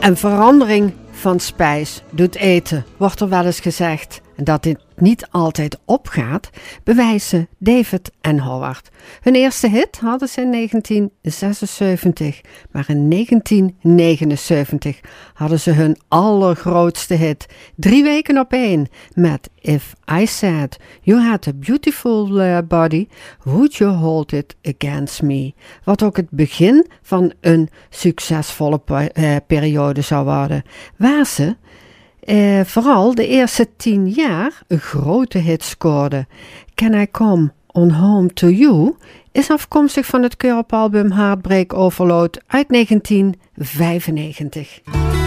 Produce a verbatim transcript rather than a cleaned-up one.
En verandering van spijs doet eten, wordt er wel eens gezegd. En dat dit niet altijd opgaat, bewijzen David en Howard. Hun eerste hit hadden ze in negentien zesenzeventig, maar in negentien negenenzeventig hadden ze hun allergrootste hit. Drie weken op één met If I Said You Had a Beautiful uh, Body, Would You Hold It Against Me? Wat ook het begin van een succesvolle pe- uh, periode zou worden, waar ze Uh, vooral de eerste tien jaar een grote hit scoorde. Can I Come On Home To You is afkomstig van het Keur-album Heartbreak Overload uit negentien vijfennegentig.